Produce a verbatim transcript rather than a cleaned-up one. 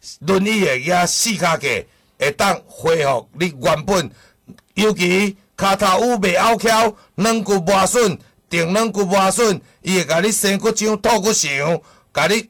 轮椅的遐四骹架会当恢复你原本，尤其骹头有袂拗翘，软骨磨损，定软骨磨损，伊会甲你生骨浆、吐骨肠，甲你